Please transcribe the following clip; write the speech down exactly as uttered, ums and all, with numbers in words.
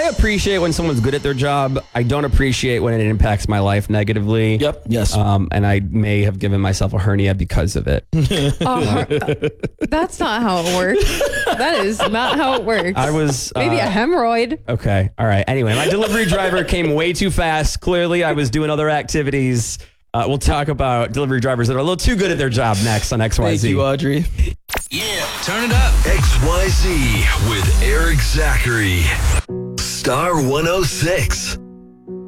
appreciate when someone's good at their job. I don't appreciate when it impacts my life negatively. Yep. Yes. Um, and I may have given myself a hernia because of it. Oh, that's not how it works. That is not how it works. I was Maybe uh, a hemorrhoid. Okay. All right. Anyway, my delivery driver came way too fast. Clearly, I was doing other activities. Uh, we'll talk about delivery drivers that are a little too good at their job next on X Y Z. Thank you, Audrey. Yeah, turn it up. X Y Z with Eric Zachary. Star one oh six.